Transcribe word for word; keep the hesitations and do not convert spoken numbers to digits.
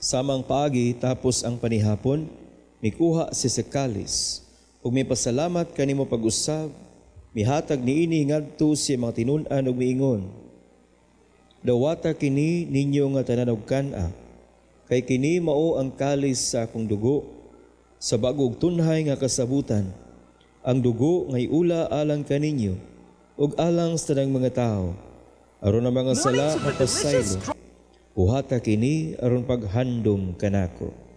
Samang paagi tapos ang panihapon, mikuha si sekalis. Ug may pasalamat kanimo pag-usab, mihatag niini ngadto si mga tinun-an ug miingon. Dawata kini ninyo nga tanan og kan-a, kay kini mao ang kalis sa akong dugo, sa bagog tunhay nga kasabutan. Ang dugo ngay ula alang kaninyo, ug alang sa tanang mga tao, aron ang mga sala mapasaylo. Buhata kini aron paghandom kanako.